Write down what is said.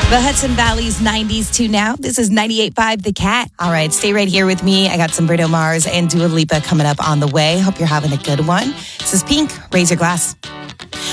The Hudson Valley's 90s to now. This is 98.5 The Cat. All right, stay right here with me. I got some Bruno Mars and Dua Lipa coming up on the way. Hope you're having a good one. This is Pink. Raise your glass.